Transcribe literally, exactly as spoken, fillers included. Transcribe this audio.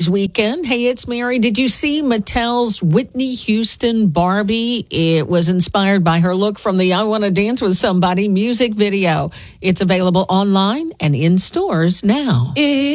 Macy's weekend. Hey, it's Mary. Did you see Mattel's Whitney Houston Barbie? It was inspired by her look from the I Want to Dance with Somebody music video. It's available online and in stores now. It